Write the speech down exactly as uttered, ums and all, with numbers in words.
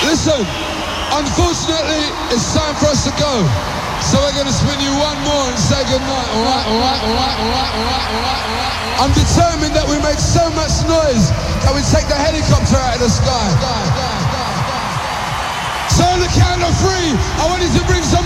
Listen, unfortunately, it's time for us to go. So we're going to spin you one more and say goodnight, all right, all right, all right, all right, all right, all right, all right. I'm determined that we make so much noise that we take the helicopter out of the sky. So on the count of three, I want you to bring some